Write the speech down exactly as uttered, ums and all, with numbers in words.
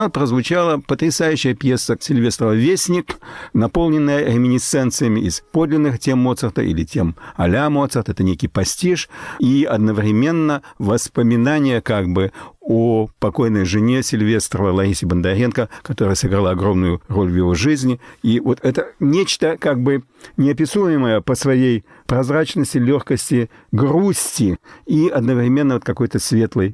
прозвучала потрясающая пьеса Сильвестрова «Вестник», наполненная реминисценциями из подлинных тем Моцарта или тем а-ля Моцарт. Это некий пастиш и одновременно воспоминания как бы о покойной жене Сильвестрова Ларисе Бондаренко, которая сыграла огромную роль в его жизни. И вот это нечто как бы неописуемое по своей прозрачности, легкости, грусти и одновременно вот какой-то светлой